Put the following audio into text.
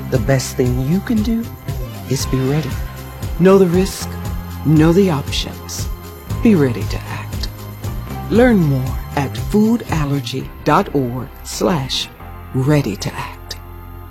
The best thing you can do is be ready. Know the risk, know the options. Be ready to act. Learn more at foodallergy.org/ready to act.